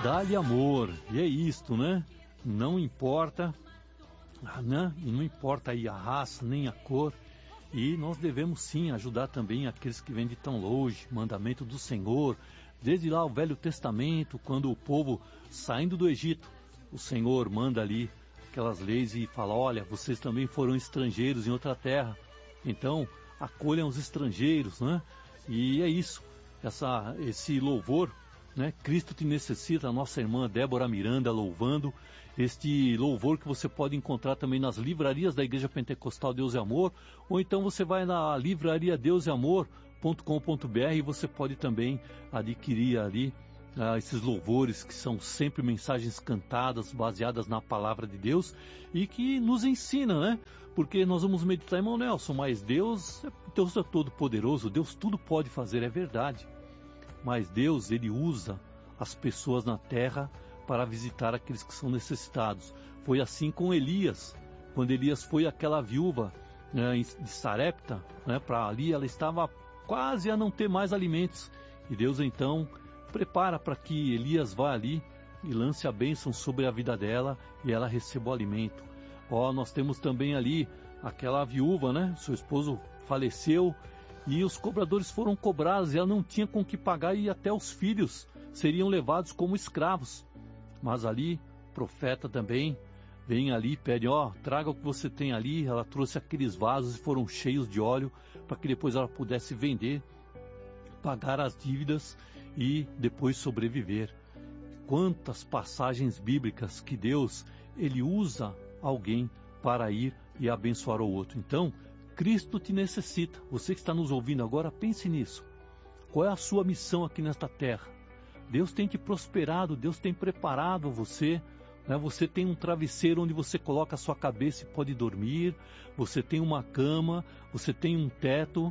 Dá-lhe amor, e é isto, né? Não importa, né? E não importa aí a raça, nem a cor, e nós devemos sim ajudar também aqueles que vêm de tão longe, mandamento do Senhor, desde lá o Velho Testamento, quando o povo saindo do Egito, o Senhor manda ali aquelas leis e fala, olha, vocês também foram estrangeiros em outra terra, então acolham os estrangeiros, né? E é isso, esse louvor, né? Cristo te necessita, a nossa irmã Débora Miranda louvando, este louvor que você pode encontrar também nas livrarias da Igreja Pentecostal Deus e Amor, ou então você vai na livraria deuseamor.com.br e você pode também adquirir ali esses louvores que são sempre mensagens cantadas, baseadas na palavra de Deus e que nos ensinam, né? Porque nós vamos meditar, irmão Nelson, mas Deus é todo poderoso, Deus tudo pode fazer, é verdade. Mas Deus, Ele usa as pessoas na terra para visitar aqueles que são necessitados. Foi assim com Elias, quando Elias foi àquela viúva de Sarepta, né, para ali, ela estava quase a não ter mais alimentos. E Deus então prepara para que Elias vá ali e lance a bênção sobre a vida dela e ela receba o alimento. Nós temos também ali aquela viúva, né? Seu esposo faleceu e os cobradores foram cobrados e ela não tinha com que pagar e até os filhos seriam levados como escravos. Mas ali, o profeta também vem ali e pede, traga o que você tem ali. Ela trouxe aqueles vasos e foram cheios de óleo para que depois ela pudesse vender, pagar as dívidas e depois sobreviver. Quantas passagens bíblicas que Deus, Ele usa alguém para ir e abençoar o outro. Então, Cristo te necessita. Você que está nos ouvindo agora, pense nisso. Qual é a sua missão aqui nesta terra? Deus tem te prosperado, Deus tem preparado você, né? Você tem um travesseiro onde você coloca a sua cabeça e pode dormir, você tem uma cama, você tem um teto.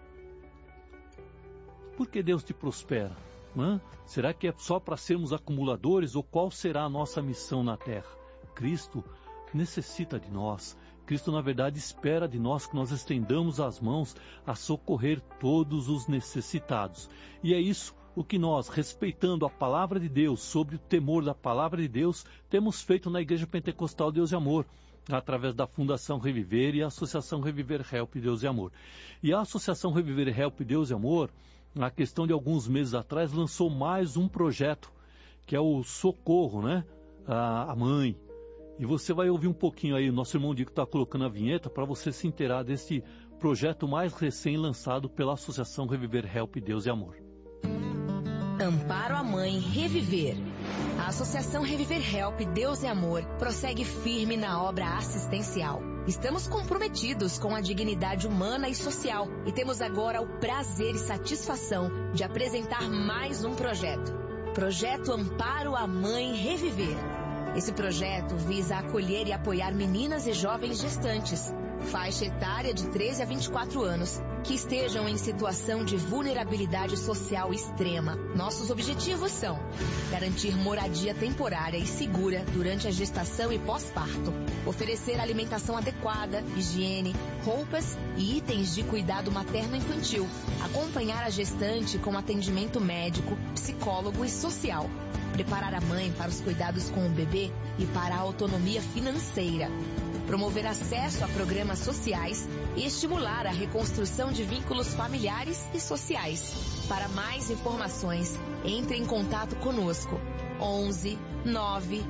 Por que Deus te prospera? Será que é só para sermos acumuladores ou qual será a nossa missão na terra? Cristo necessita de nós. Cristo, na verdade, espera de nós que nós estendamos as mãos a socorrer todos os necessitados. E é isso o que nós, respeitando a palavra de Deus, sobre o temor da palavra de Deus, temos feito na Igreja Pentecostal Deus e Amor, através da Fundação Reviver e a Associação Reviver Help Deus e Amor. E a Associação Reviver Help Deus e Amor, na questão de alguns meses atrás, lançou mais um projeto, que é o Socorro, né? A Mãe. E você vai ouvir um pouquinho aí, o nosso irmão Dico está colocando a vinheta para você se inteirar desse projeto mais recém-lançado pela Associação Reviver Help Deus e Amor. Amparo à Mãe Reviver. A Associação Reviver Help Deus e Amor prossegue firme na obra assistencial. Estamos comprometidos com a dignidade humana e social e temos agora o prazer e satisfação de apresentar mais um projeto. Projeto Amparo à Mãe Reviver. Esse projeto visa acolher e apoiar meninas e jovens gestantes, faixa etária de 13 a 24 anos, que estejam em situação de vulnerabilidade social extrema. Nossos objetivos são garantir moradia temporária e segura durante a gestação e pós-parto, oferecer alimentação adequada, higiene, roupas e itens de cuidado materno-infantil, acompanhar a gestante com atendimento médico, psicólogo e social, preparar a mãe para os cuidados com o bebê e para a autonomia financeira, promover acesso a programas sociais e estimular a reconstrução de vínculos familiares e sociais. Para mais informações, entre em contato conosco. 11 9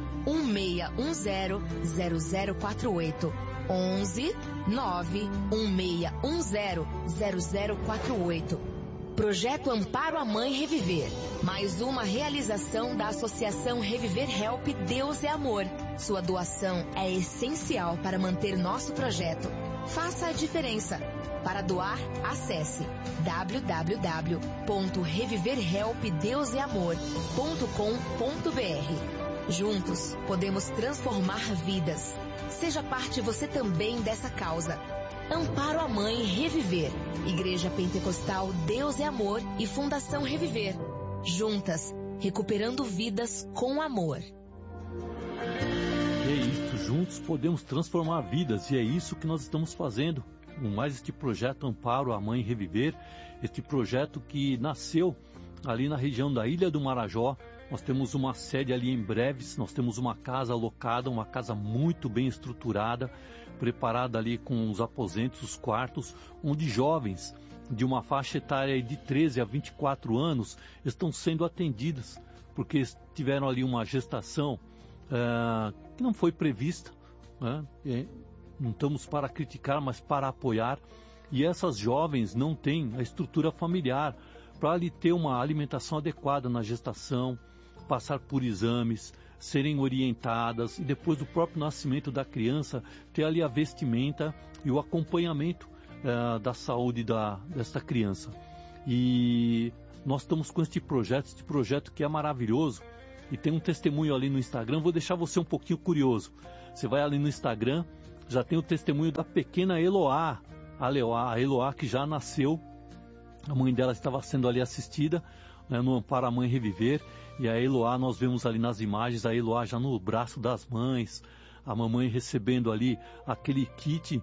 1610 0048. 11 9 1610 0048. Projeto Amparo à Mãe Reviver. Mais uma realização da Associação Reviver Help Deus é Amor. Sua doação é essencial para manter nosso projeto. Faça a diferença. Para doar, acesse www.reviverhelpdeuseamor.com.br. Juntos, podemos transformar vidas. Seja parte você também dessa causa. Amparo à Mãe Reviver. Igreja Pentecostal Deus é Amor e Fundação Reviver. Juntas, recuperando vidas com amor. É isso, juntos podemos transformar vidas e é isso que nós estamos fazendo. Com mais este projeto Amparo à Mãe Reviver, este projeto que nasceu ali na região da Ilha do Marajó, Nós temos uma sede ali em Breves, nós temos uma casa alocada, uma casa muito bem estruturada, preparada ali com os aposentos, os quartos, onde jovens de uma faixa etária de 13 a 24 anos estão sendo atendidas, porque tiveram ali uma gestação que não foi prevista, né? Não estamos para criticar, mas para apoiar, e essas jovens não têm a estrutura familiar para ali ter uma alimentação adequada na gestação, passar por exames, serem orientadas, e depois do próprio nascimento da criança, ter ali a vestimenta e o acompanhamento da saúde desta criança. E nós estamos com este projeto que é maravilhoso, e tem um testemunho ali no Instagram. Vou deixar você um pouquinho curioso. Você vai ali no Instagram, já tem o testemunho da pequena Eloá, a Eloá que já nasceu, a mãe dela estava sendo ali assistida, né, no Amparo à Mãe Reviver, e a Eloá, nós vemos ali nas imagens, a Eloá já no braço das mães, a mamãe recebendo ali aquele kit,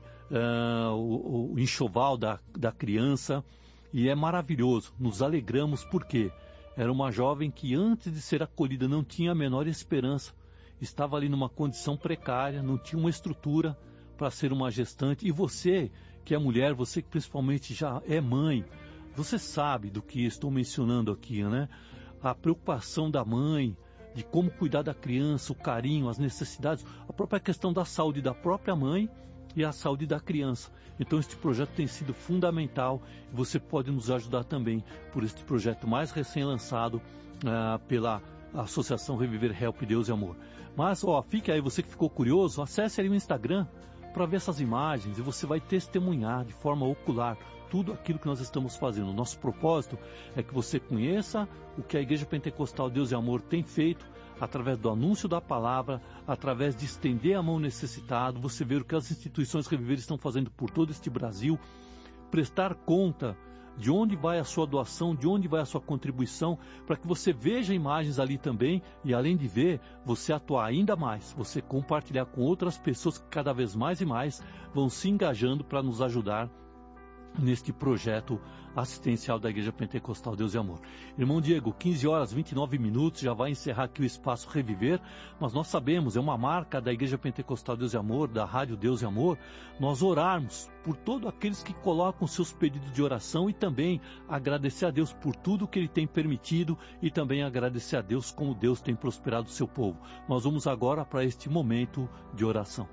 o enxoval da criança, e é maravilhoso, nos alegramos porque era uma jovem que antes de ser acolhida não tinha a menor esperança, estava ali numa condição precária, não tinha uma estrutura para ser uma gestante. E você que é mulher, você que principalmente já é mãe, você sabe do que estou mencionando aqui, né? A preocupação da mãe, de como cuidar da criança, o carinho, as necessidades, a própria questão da saúde da própria mãe e a saúde da criança. Então este projeto tem sido fundamental, e você pode nos ajudar também por este projeto mais recém-lançado pela Associação Reviver Help Deus e Amor. Mas fique aí, você que ficou curioso, acesse ali o Instagram para ver essas imagens, e você vai testemunhar de forma ocular tudo aquilo que nós estamos fazendo. Nosso propósito é que você conheça o que a Igreja Pentecostal Deus e Amor tem feito através do anúncio da palavra, através de estender a mão necessitado, você ver o que as instituições Reviver estão fazendo por todo este Brasil, prestar conta de onde vai a sua doação, de onde vai a sua contribuição, para que você veja imagens ali também, e além de ver, você atuar ainda mais, você compartilhar com outras pessoas que cada vez mais e mais vão se engajando para nos ajudar neste projeto assistencial da Igreja Pentecostal Deus e Amor. Irmão Diego, 15 horas 29 minutos, já vai encerrar aqui o Espaço Reviver, mas nós sabemos, é uma marca da Igreja Pentecostal Deus e Amor, da Rádio Deus e Amor, nós orarmos por todos aqueles que colocam seus pedidos de oração, e também agradecer a Deus por tudo que Ele tem permitido, e também agradecer a Deus como Deus tem prosperado o seu povo. Nós vamos agora para este momento de oração.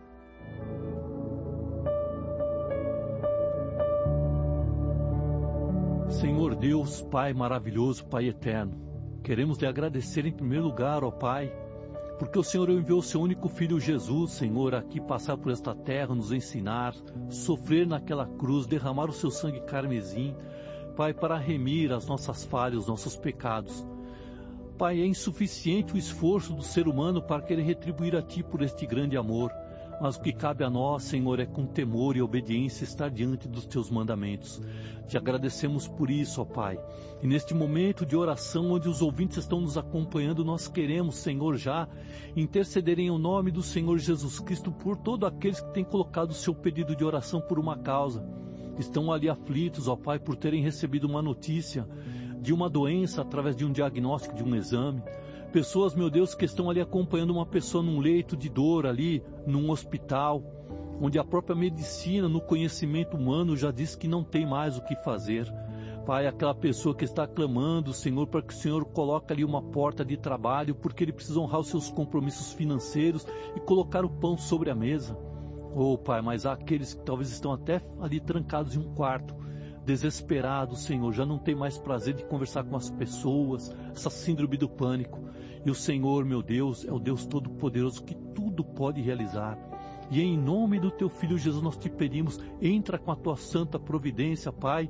Senhor Deus, Pai maravilhoso, Pai eterno, queremos lhe agradecer em primeiro lugar, ó Pai, porque o Senhor enviou o seu único Filho Jesus, Senhor, aqui passar por esta terra, nos ensinar, sofrer naquela cruz, derramar o seu sangue carmesim, Pai, para remir as nossas falhas, os nossos pecados. Pai, é insuficiente o esforço do ser humano para querer retribuir a Ti por este grande amor, mas o que cabe a nós, Senhor, é com temor e obediência estar diante dos Teus mandamentos. Te agradecemos por isso, ó Pai. E neste momento de oração, onde os ouvintes estão nos acompanhando, nós queremos, Senhor, já interceder em nome do Senhor Jesus Cristo por todos aqueles que têm colocado o seu pedido de oração por uma causa. Estão ali aflitos, ó Pai, por terem recebido uma notícia de uma doença através de um diagnóstico, de um exame. Pessoas, meu Deus, que estão ali acompanhando uma pessoa num leito de dor ali, num hospital, onde a própria medicina, no conhecimento humano, já diz que não tem mais o que fazer. Pai, aquela pessoa que está clamando, Senhor, para que o Senhor coloque ali uma porta de trabalho, porque ele precisa honrar os seus compromissos financeiros e colocar o pão sobre a mesa. Oh, Pai, mas há aqueles que talvez estão até ali trancados em um quarto, desesperados, Senhor, já não tem mais prazer de conversar com as pessoas, essa síndrome do pânico. E o Senhor, meu Deus, é o Deus Todo-Poderoso que tudo pode realizar. E em nome do Teu Filho Jesus nós te pedimos, entra com a Tua santa providência, Pai,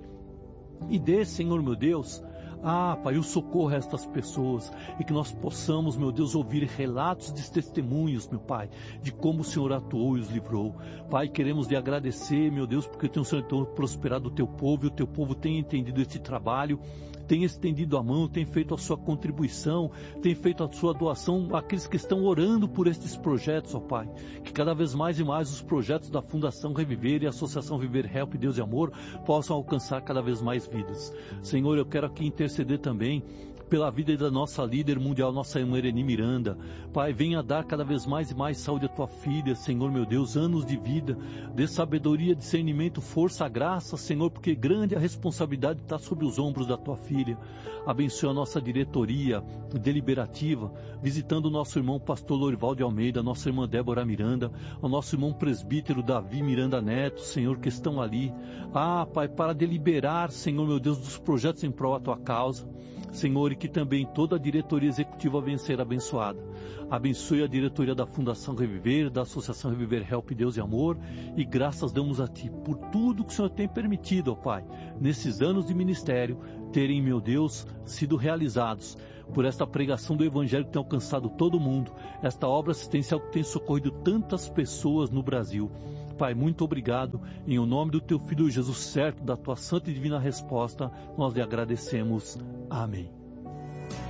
e dê, Senhor, meu Deus, Pai, o socorro a estas pessoas, e que nós possamos, meu Deus, ouvir relatos de testemunhos, meu Pai, de como o Senhor atuou e os livrou. Pai, queremos lhe agradecer, meu Deus, porque o Senhor tem prosperado o Teu povo, e o Teu povo tem entendido este trabalho, tem estendido a mão, tem feito a sua contribuição, tem feito a sua doação àqueles que estão orando por estes projetos, ó Pai. Que cada vez mais e mais os projetos da Fundação Reviver e a Associação Reviver Help Deus e Amor possam alcançar cada vez mais vidas. Senhor, eu quero aqui interceder também pela vida da nossa líder mundial, nossa irmã Ereni Miranda. Pai, venha dar cada vez mais e mais saúde à tua filha, Senhor meu Deus, anos de vida, dê sabedoria, discernimento, força, graça, Senhor, porque grande a responsabilidade está sobre os ombros da tua filha. Abençoa a nossa diretoria deliberativa, visitando o nosso irmão pastor Lorival de Almeida, nossa irmã Débora Miranda, o nosso irmão presbítero Davi Miranda Neto, Senhor, que estão ali. Pai, para deliberar, Senhor meu Deus, dos projetos em prol da tua causa. Senhor, e que também toda a diretoria executiva venha ser abençoada. Abençoe a diretoria da Fundação Reviver, da Associação Reviver Help Deus e Amor, e graças damos a Ti por tudo que o Senhor tem permitido, ó Pai, nesses anos de ministério, terem, meu Deus, sido realizados, por esta pregação do Evangelho que tem alcançado todo mundo, esta obra assistencial que tem socorrido tantas pessoas no Brasil. Pai, muito obrigado. Em o nome do Teu Filho Jesus certo, da Tua santa e divina resposta, nós lhe agradecemos. Amém.